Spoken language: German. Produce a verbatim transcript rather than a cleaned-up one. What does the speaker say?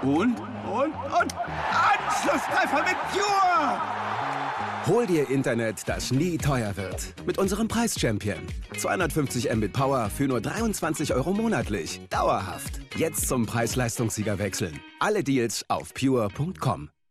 Und, und, und Anschlusstreffer mit Pure! Hol dir Internet, das nie teuer wird. Mit unserem Preis-Champion. zweihundertfünfzig Mbit Power für nur dreiundzwanzig Euro monatlich. Dauerhaft. Jetzt zum Preis-Leistungssieger wechseln. Alle Deals auf pure punkt com.